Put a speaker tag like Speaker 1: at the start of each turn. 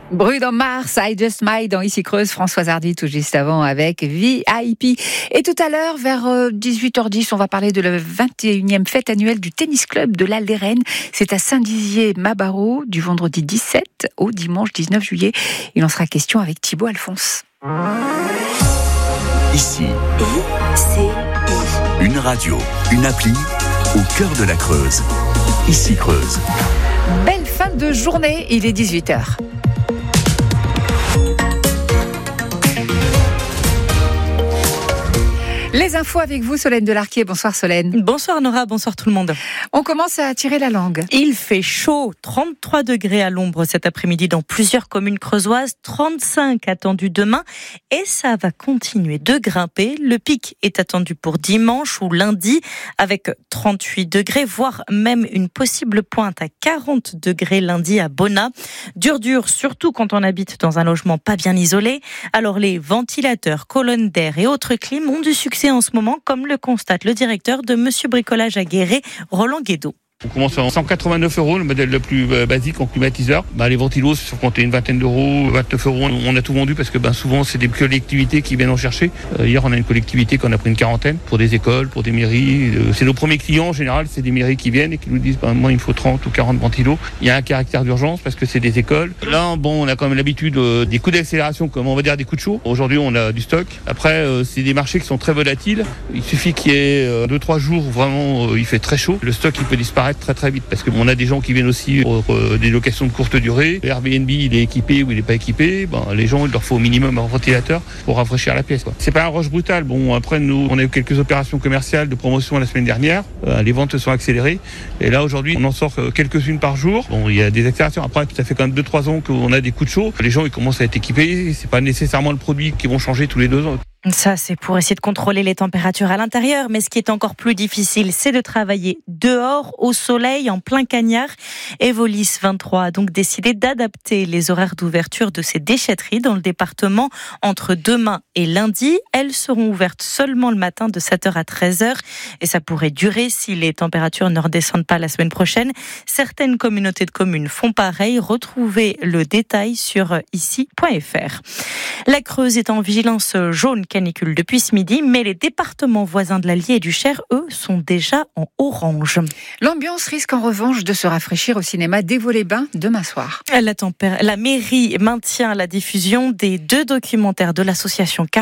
Speaker 1: Bruno Mars, I Just Smile dans Ici Creuse, Françoise Hardy tout juste avant avec VIP. Et tout à l'heure, vers 18h10, on va parler de la 21e fête annuelle du tennis club de la Lérène. C'est à Saint-Dizier-Mabarot du vendredi 17 au dimanche 19 juillet. Il en sera question avec Thibaut Alphonse.
Speaker 2: Ici, une radio, une appli au cœur de la Creuse. Ici Creuse.
Speaker 1: Belle fin de journée, il est 18h. Les infos avec vous, Solène Delarquier. Bonsoir Solène.
Speaker 3: Bonsoir Nora, bonsoir tout le monde.
Speaker 1: On commence à tirer la langue.
Speaker 3: Il fait chaud, 33 degrés à l'ombre cet après-midi dans plusieurs communes creusoises, 35 attendus demain et ça va continuer de grimper. Le pic est attendu pour dimanche ou lundi avec 38 degrés, voire même une possible pointe à 40 degrés lundi à Bonnat. Dur, surtout quand on habite dans un logement pas bien isolé. Alors les ventilateurs, colonnes d'air et autres clims ont du succès en ce moment, comme le constate le directeur de Monsieur Bricolage à Guéret, Roland Guédot.
Speaker 4: On commence à 189 €, le modèle le plus basique en climatiseur. Les ventilos, ça compter une vingtaine d'euros, 29 €. On a tout vendu parce que souvent, c'est des collectivités qui viennent en chercher. Hier, on a une collectivité qu'on a pris une quarantaine pour des écoles, pour des mairies. C'est nos premiers clients, en général, c'est des mairies qui viennent et qui nous disent moi, il me faut 30 ou 40 ventilos. Il y a un caractère d'urgence parce que c'est des écoles. Là, on a quand même l'habitude des coups d'accélération, comme on va dire des coups de chaud. Aujourd'hui, on a du stock. Après, c'est des marchés qui sont très volatiles. Il suffit qu'il y ait 2-3 jours où vraiment il fait très chaud. Le stock, il peut disparaître très vite parce qu'on a des gens qui viennent aussi pour des locations de courte durée. Airbnb, il est équipé ou il n'est pas équipé. Les gens, il leur faut au minimum un ventilateur pour rafraîchir la pièce. C'est pas un rush brutal. Après, nous, on a eu quelques opérations commerciales de promotion la semaine dernière. Les ventes se sont accélérées. Et là, aujourd'hui, on en sort quelques-unes par jour. Il y a des accélérations. Après, ça fait quand même 2-3 ans qu'on a des coups de chaud. Les gens, ils commencent à être équipés. C'est pas nécessairement le produit qui vont changer tous les 2 ans.
Speaker 3: Ça, c'est pour essayer de contrôler les températures à l'intérieur. Mais ce qui est encore plus difficile, c'est de travailler dehors, au soleil, en plein cagnard. Evolis 23 a donc décidé d'adapter les horaires d'ouverture de ces déchetteries dans le département entre demain et lundi. Elles seront ouvertes seulement le matin de 7h à 13h. Et ça pourrait durer si les températures ne redescendent pas la semaine prochaine. Certaines communautés de communes font pareil. Retrouvez le détail sur ici.fr. La Creuse est en vigilance jaune canicule depuis ce midi, mais les départements voisins de l'Allier et du Cher, eux, sont déjà en orange.
Speaker 1: L'ambiance risque en revanche de se rafraîchir au cinéma des Vaux-les-Bains demain soir.
Speaker 3: La mairie maintient la diffusion des 2 documentaires de l'association